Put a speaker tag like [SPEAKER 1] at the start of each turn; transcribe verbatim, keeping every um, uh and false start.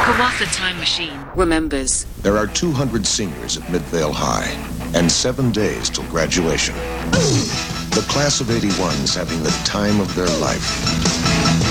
[SPEAKER 1] Kawatha Time Machine remembers.
[SPEAKER 2] There are two hundred seniors at Midvale High, and seven days till graduation. The class of eighty-one is having the time of their life.